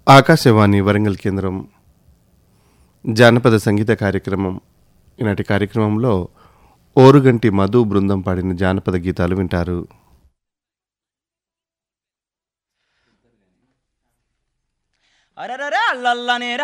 ఆకాశవాణి వరంగల్ కేంద్రం జానపద సంగీత కార్యక్రమం. ఈనాటి కార్యక్రమంలో ఓరుగంటి మధు బృందం పాడిన జానపద గీతాలు వింటారు. అరరరే అల్లల్లనే